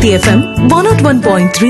Bharati FM 101.3.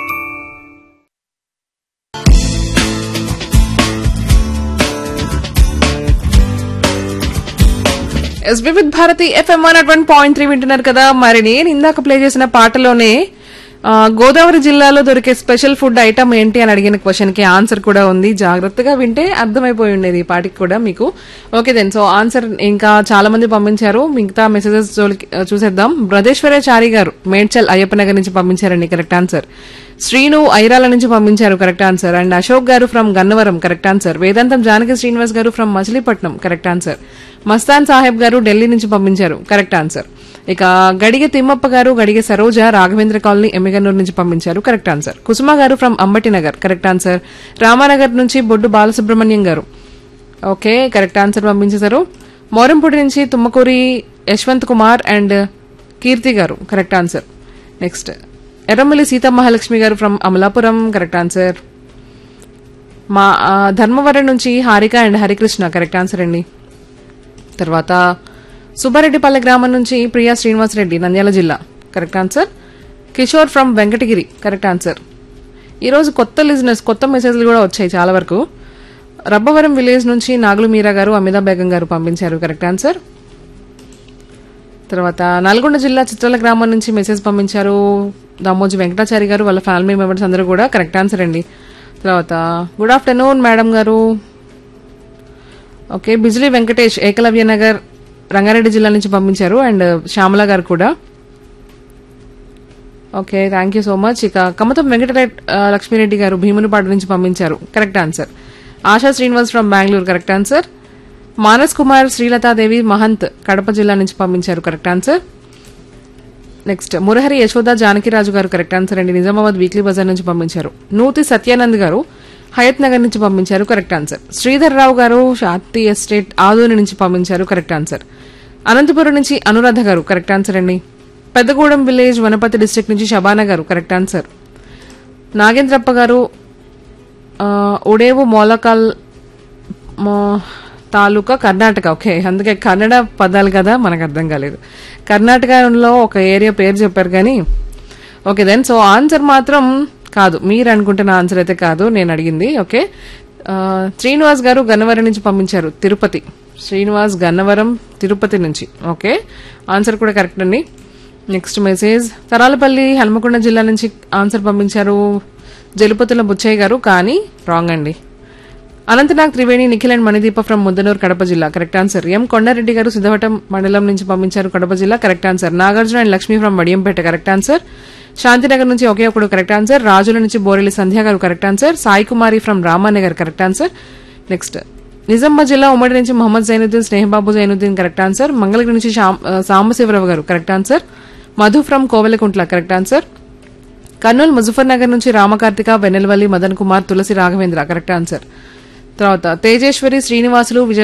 Vividh Bharati FM 101.3 వింటున్నారు కదా. మరి నేను ఇందాక ప్లే చేసిన పాటలోనే గోదావరి జిల్లాలో దొరికే స్పెషల్ ఫుడ్ ఐటమ్ ఏంటి అని అడిగిన క్వశ్చన్ కి ఆన్సర్ కూడా ఉంది. జాగ్రత్తగా వింటే అర్థమైపోయి ఉండేది ఈ పాటికి కూడా మీకు. ఓకే దెన్, సో ఆన్సర్ ఇంకా చాలా మంది పంపించారు. మిగతా మెసేజెస్ చూసేద్దాం. బ్రదేశ్వరాచారి గారు మేడ్చల్ అయ్యప్పనగర్ నుంచి పంపించారండి కరెక్ట్ ఆన్సర్. శ్రీను ఐరాల నుంచి పంపించారు correct answer. And Ashok garu from Gannavaram correct answer. వేదాంతం జానకి శ్రీనివాస్ గారు from Machilipatnam correct answer. Mastan Saheb గారు ఢిల్లీ నుంచి పంపించారు కరెక్ట్ ఆన్సర్. ఇక గడిగె తిమ్మప్ప గారు, గడిగె సరోజ రాఘవేంద్ర కాలనీ ఎమ్మిగన్నూరు నుంచి పంపించారు కరెక్ట్ ఆన్సర్. కుసుమ గారు from Ambatinagar correct answer. Ramanagar నుంచి బొడ్డు బాలసుబ్రహ్మణ్యం గారు ఓకే కరెక్ట్ ఆన్సర్ పంపించేశారు. మోరంపూడి నుంచి తుమ్మకూరి యశ్వంత్ కుమార్ అండ్ కీర్తి గారు correct answer. Next Erramalli Seetha Mahalakshmi గారు ఫ్రమ్ అమలాపురం కరెక్ట్ ఆన్సర్. మా ధర్మవరం నుంచి Harika and Harikrishna correct answer అండి. తర్వాత సుబ్బారెడ్డిపల్లె గ్రామం నుంచి ప్రియా శ్రీనివాసరెడ్డి నంద్యాల జిల్లా correct answer. Kishore from Venkatagiri correct answer. ఈరోజు కొత్త మెసేజ్లు కూడా వచ్చాయి చాలా వరకు. రబ్బవరం విలేజ్ నుంచి నాగులు మీరా గారు, అమితా బేగం గారు పంపించారు కరెక్ట్ ఆన్సర్. తర్వాత నల్గొండ జిల్లా చిత్రాల గ్రామం నుంచి మెసేజ్ పంపించారు దామోజీ వెంకటాచారి గారు, వాళ్ళ ఫ్యామిలీ మెంబర్స్ అందరూ కూడా కరెక్ట్ ఆన్సర్ అండి. తర్వాత గుడ్ ఆఫ్టర్నూన్ మేడం గారు. ఓకే బిజ్లీ వెంకటేష్ ఏకలవ్య నగర్ రంగారెడ్డి జిల్లా నుంచి పంపించారు. అండ్ శ్యామల గారు కూడా okay thank you so much. ఇక కమతం లక్ష్మీరెడ్డి గారు భీమునిపాడు నుంచి పంపించారు correct answer. ASHA Srinivas from Bengaluru correct answer. Manas Kumar Srilathadevi Mahant Kadapa జిల్లా నుంచి పంపించారు correct answer. Next Murahari Yashoda Janakiraju గారు కరెక్ట్ ఆన్సర్ అండి. నిజామాబాద్ వీక్లీ బజార్ నుంచి పంపించారు. నూతి సత్యానంద్ గారు హయత్ నగర్ నుంచి పంపించారు కరెక్ట్ ఆన్సర్. శ్రీధర్ రావు గారు శాంతి ఎస్టేట్ ఆదోని నుంచి పంపించారు కరెక్ట్ ఆన్సర్. అనంతపురం నుంచి అనురాధ గారు కరెక్ట్ ఆన్సర్ అండి. పెద్దగూడెం విలేజ్ వనపర్తి డిస్ట్రిక్ట్ నుంచి శబానా గారు కరెక్ట్ ఆన్సర్. నాగేంద్రప్ప గారు ఉడేవు మోలకాల్ తాలూకా కర్ణాటక ఓకే అందుకే కన్నడ పదాలు కదా మనకు అర్థం కాలేదు. కర్ణాటకలో ఒక ఏరియా పేరు చెప్పారు కానీ ఓకే దెన్, సో ఆన్సర్ మాత్రం కాదు, మీరు అనుకుంటున్న ఆన్సర్ అయితే కాదు నేను అడిగింది. ఓకే శ్రీనివాస్ గారు గన్నవరం నుంచి పంపించారు తిరుపతి. శ్రీనివాస్ గన్నవరం తిరుపతి నుంచి ఓకే ఆన్సర్ కూడా కరెక్ట్ అండి. నెక్స్ట్ మెసేజ్ తరాలపల్లి హన్మకొండ జిల్లా నుంచి ఆన్సర్ పంపించారు జలుపతుల బుచ్చయ్య గారు, కానీ రాంగ్ అండి. అనంతనాగ్ త్రివేణి నిఖిల్ అండ్ మణిదీప ఫ్రమ్ ముద్దనూరు కడప జిల్లా కరెక్ట్ ఆన్సర్. ఎం కొండారెడ్డి గారు సిద్ధవటం మండలం నుంచి పంపించారు కడప జిల్లా correct answer. Nagarjuna and Lakshmi from Vadiyampeta correct answer. Shantinagar నుంచి ఒకే ఒకడు కరెక్ట్ ఆన్సర్. రాజుల నుంచి బోరెల్లి సంధ్య గారు correct answer. Sai Kumari from Ramanagar correct answer. Next Nizamabad జిల్లా ఉమ్మడి నుంచి మొహమ్మద్ జైనుద్దీన్ స్నేహబాబు జైనుద్దీన్ కరెక్ట్ ఆన్సర్. మంగళగిరి నుంచి సాంబశివరావు గారు correct answer. Madhu from Kovelakuntla correct answer. Kurnool Muzaffar Nagar నుంచి రామకార్తిక వెన్నెలవల్లి మదన్ కుమార్ తులసి రాఘవేంద్ర కరెక్ట్ ఆన్సర్. తర్వాత తేజేశ్వరి శ్రీనివాసులు